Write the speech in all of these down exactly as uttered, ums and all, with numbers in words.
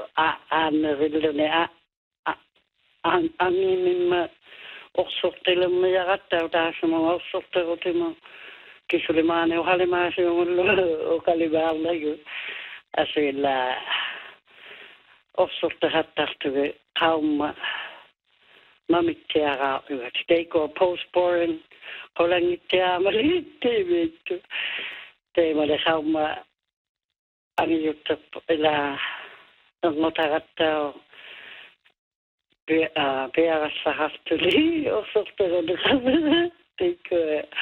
a aanerilune a an animimma orsortelemme yagatta taasuma orsorterutimo kisulimane ohalimaasi ullu okalibaarlagu asilla orsortahattartuge qaumma mamittiaraa yvat teiko postboring qolangittiaamali teemittu teemale qaumma aniyutta ila ngotagatta pe pearassarartuli orsorterunukavana teiko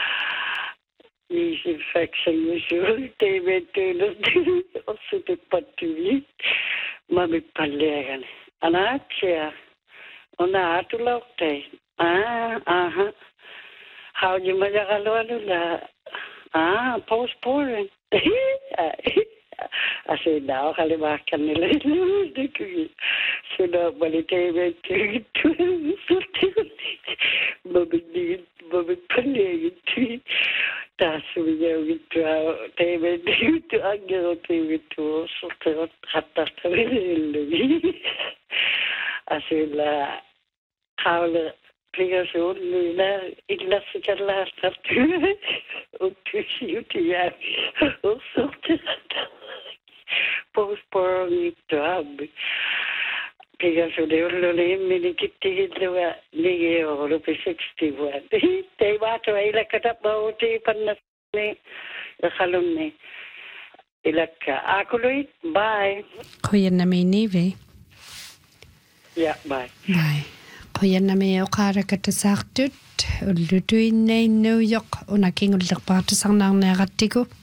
disinfection usual teemittuunut orsutippattuli mamipalleagani anaatsia ona atulautei ah aha hauji majagalualula ah postboring así no ojalá más que ni le de que se no valite me tu no me ni no me pone tu ta su yo tu te me tu angelo te tu sotto hatta stare así la jaula Pliga så lilla illa så kan läsa och tycker jag och så postboring jobb. Pliga så det är lite men kitti hidwa lige och uppe sextio år. Det var så illa katap bauti panna ni khalunni ilaka akului bye. Kuyana me nivi. Ja bye. Bye. Kuyana me okarakata sartut ullutuinne New York unaking ullerpaatu sarnarneerattiku